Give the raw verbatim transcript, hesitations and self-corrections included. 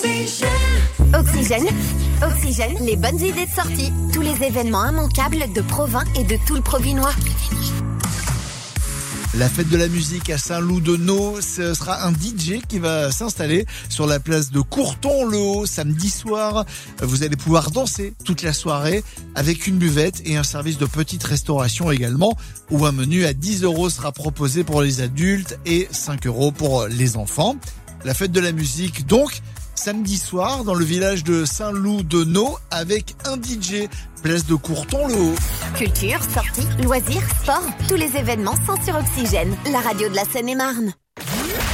Oxygène, Oxygène, les bonnes idées de sortie. Tous les événements immanquables de Provins et de tout le Provinois. La fête de la musique à Saint-Loup-de-Naux, ce sera un D J qui va s'installer sur la place de Courton-le-Haut samedi soir. Vous allez pouvoir danser toute la soirée avec une buvette et un service de petite restauration également, où un menu à dix euros sera proposé pour les adultes et cinq euros pour les enfants. La fête de la musique donc samedi soir dans le village de Saint-Loup-de-Naux avec un D J, place de Courton-le-Haut. Culture, sorties, loisirs, sport, tous les événements sont sur Oxygène, la radio de la Seine-et-Marne.